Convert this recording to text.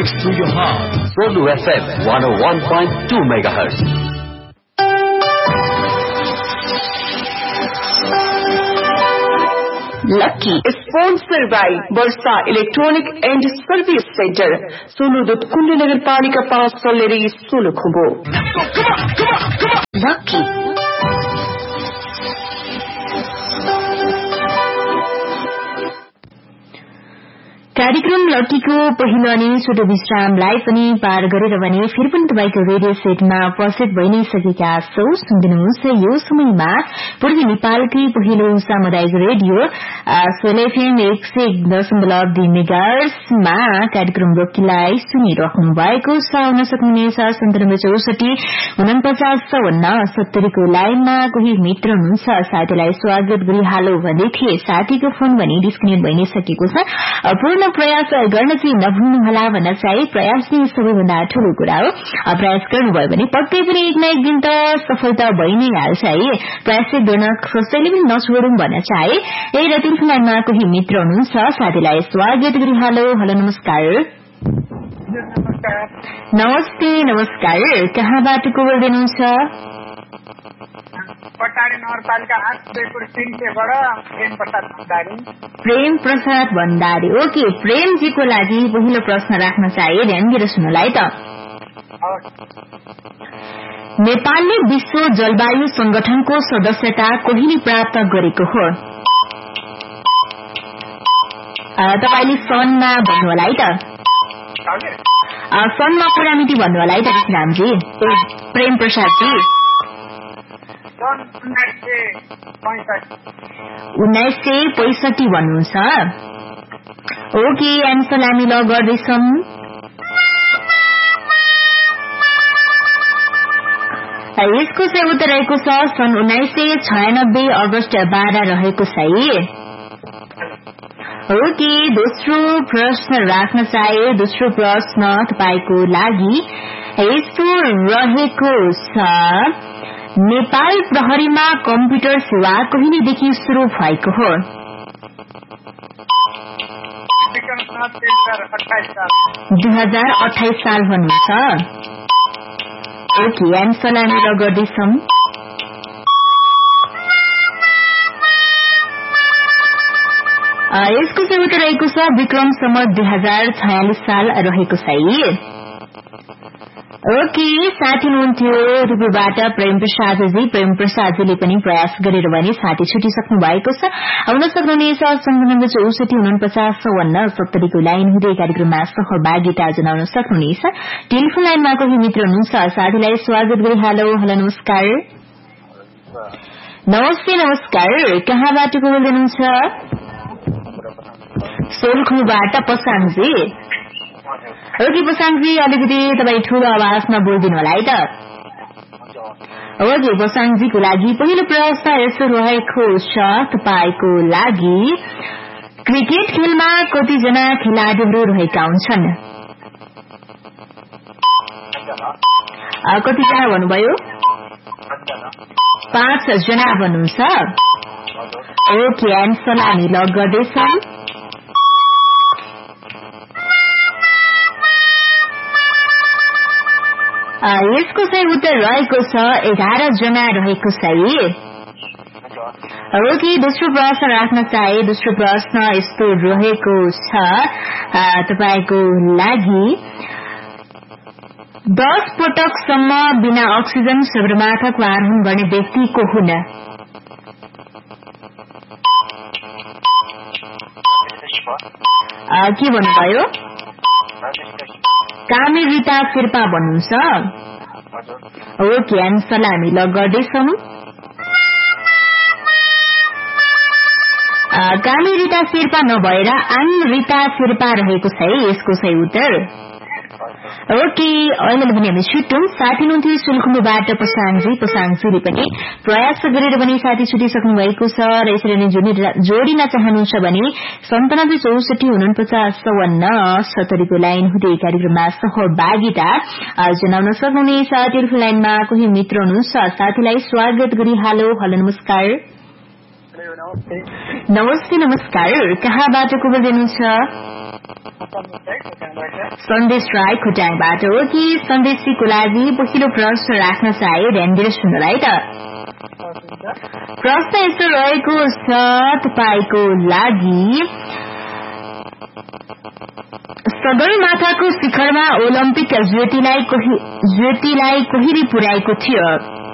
Music to your heart. Solu FM 101.2 MHz. Lucky sponsored by Barsa Electronic and Service Center. Solu Dut Kundu Nagar Palika Pass Soleri Solu Kubo. Lucky. कार्यक्रम लक्कीको पहिलो अनि छोटो विश्रामलाई पनि पार गरेर भने फेरि पनि तपाईको रेडियो सेटमा उपस्थित भइ नै सकेका छौं। सुन्दिनुहोस् यो समयमा पूर्वी नेपालकै पहिलो सामुदायिक रेडियो सोल एफएम 101.2 मेगाहर्जमा कार्यक्रम लक्कीलाई सुनिराख्नु भएको छ। हुन सक्नुहुनेछ 9764 को लाइनमा कोही मित्र हुनुहुन्छ, साथीलाई स्वागत गरिहालो भन्दै थिए। साथीको फोन भने डिस्कनेक्ट भइ नै सकेको छ। पूर्ण प्रयास गर्न चाहिँ नभुल्नुहोला भन्न चाहे प्रयास नै सबैभन्दा ठूलो कुरा हो। प्रयास गर्नुभयो भने पक्कै पनि एक न एक दिन त सफलता भइ नै हाल्छ है। प्रयास चाहिँ गर्न कसैले पनि नछोडौं भन्न चाहे। यही र टेलिफोनमा कोही मित्र हुनुहुन्छ, साथीलाई स्वागत गरिहालो। हेलो नमस्कार। नमस्ते नमस्कार। कहाँबाट को बोल्दै हुनुहुन्छ? पटाडी नगरपालिका 8 जयपुर 3 प्रेम प्रसाद भण्डारी। प्रेम प्रसाद भण्डारी। ओके, प्रेमजीको लागि पहिलो प्रश्न राख्न चाहे, ध्यान दिएर सुन्नुलाई त। नेपालले विश्व जलवायु संगठनको सदस्यता कहिले प्राप्त गरेको हो? तपाईले सनमा भन्नु होला है त। सनमा पुरा मिति भन्नु होला है त रामजी, प्रेम प्रसादजी। 1965 भन्नुहुन्छ। ओके, एन्सर हामी ल गर्दैछौं। यसको चाहिँ उत्तर रहेको छ सन् 1996 अगस्त 12 रहेको सही। ओके, दोस्रो प्रश्न राख्न चाहे। दोस्रो प्रश्न तपाईको लागि यस्तो रहेको छ, नेपाल प्रहरीमा कम्प्युटर सेवा कहिलेदेखि शुरू भएको हो? 2028 साल भन्नुहुन्छ। ओके, एन्सर हामी ल गर्दैछौं। यसको चाहिँ उत्तर रहेको छ विक्रम सम्वत 2046 साल रहेको सही। ओके, साथी हुनुहुन्थ्यो रूपबाट प्रेम प्रसादजी। प्रेम प्रसादजीले पनि प्रयास गरेर भने साथी छुटिसक्नु भएको छ। आउन सक्नुहुनेछ 97644970 को लाइन हुँदै कार्यक्रममा सहभागिता जनाउन सक्नुहुनेछ। टेलिफोन लाइनमा कोही मित्र हुनुहुन्छ, साथीलाई स्वागत गरिहालो। हेलो नमस्कार। नमस्ते नमस्कार। कहाँबाट को बोल्दै हुनुहुन्छ? सोलखुबाट पसाङजी। ओके पसाङजी, अलिकति तपाईँ ठूलो आवाजमा बोलिदिनु होला है त। ओके, पसाङजीको लागि पहिलो प्रश्न यसो रहेको छ तपाईको लागि, क्रिकेट खेलमा कतिजना खेलाडीहरू रहेका हुन्छन्? कतिजना भन्नुभयो? 5 जना भन्नुहुन्छ। ओके, एन्सर हामी ल गर्दैछौं। यसको चाहिँ उत्तर रहेको छ 11 जना रहेको सही। ओके, दोस्रो प्रश्न राख्न चाहे। दोस्रो प्रश्न यस्तो रहेको छ तपाईको लागि, 10 पटकसम्म बिना अक्सिजन सगरमाथाको आरोहण गर्ने व्यक्ति को हुन्? के भन्नुभयो? कामी रिता शेर्पा भन्नुहुन्छ। ओके, एन्सर हामी ल गर्दैछौं। कामी रिता शेर्पा नभएर आङ रिता शेर्पा रहेको छ है यसको सही उत्तर। ओके, अहिले भने हामी छुट्यौं। साथी हुनुहुन्थ्यो सुलखुम्बुबाट पसाङजी। पसाङजीले पनि प्रयास गरेर पनि साथी छुटिसक्नु भएको छ र यसरी नै जोडिन चाहनुहुन्छ भने 97644970 को लाइन हुँदै कार्यक्रममा सहभागिता जनाउन सक्नुहुनेछ। टेलिफोन लाइनमा कोही मित्र हुनुहुन्छ, साथीलाई स्वागत गरिहालो। हेलो नमस्कार। नमस्ते नमस्कार। कहाँबाट को बोल्दै हुनुहुन्छ? सन्देश राई खोटाङबाट हो कि सन्देशीको लागि पहिलो प्रश्न राख्न चाहे ध्यान दिएर सुन्नु है त। प्रश्न यस्तो रहेको छ तपाईको लागि, सगरमाथाको शिखरमा ओलम्पिक ज्योतिलाई कोहीले पुर्याएको थियो।